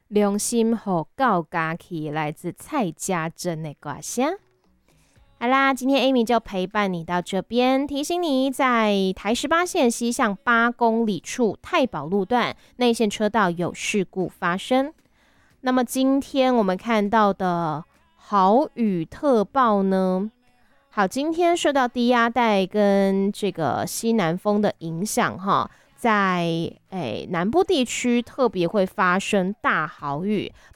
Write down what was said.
良心互到家去，来自蔡家珍的歌声。好啦，今天 Amy 就陪伴你到这边，提醒你在台18线西向8公里处太保路段内线车道有事故发生。那么今天我们看到的豪雨特报呢？好，今天受到低压带跟这个西南风的影响哈，在南部地区特别会发生大豪雨。